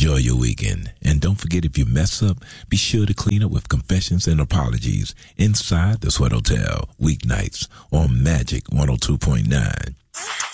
Enjoy your weekend. And don't forget, if you mess up, be sure to clean up with confessions and apologies inside the Sweat Hotel, weeknights on Magic 102.9.